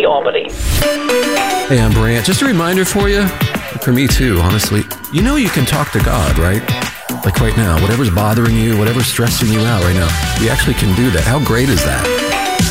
Albany. Hey, I'm Brant. Just a reminder for you, for me too, honestly. You know you can talk to God, right? Like right now, whatever's bothering you, whatever's stressing you out right now, we actually can do that. How great is that?